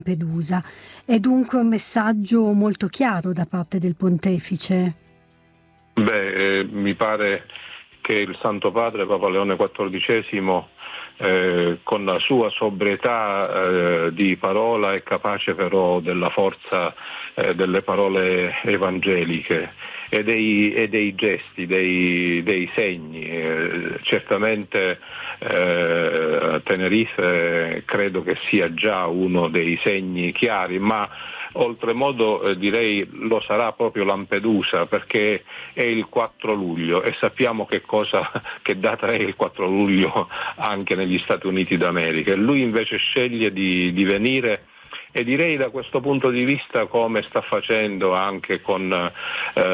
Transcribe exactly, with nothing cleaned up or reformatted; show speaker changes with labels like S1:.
S1: Lampedusa. È dunque un messaggio molto chiaro da parte del Pontefice?
S2: Beh, eh, mi pare che il Santo Padre, Papa Leone quattordicesimo, eh, con la sua sobrietà eh, di parola è capace però della forza eh, delle parole evangeliche e dei, e dei gesti, dei, dei segni. Eh, certamente eh, Tenerife credo che sia già uno dei segni chiari, ma oltremodo eh, direi lo sarà proprio Lampedusa, perché è il quattro luglio e sappiamo che cosa, che data è il quattro luglio anche negli Stati Uniti d'America. E lui invece sceglie di, di venire, e direi da questo punto di vista, come sta facendo anche con eh,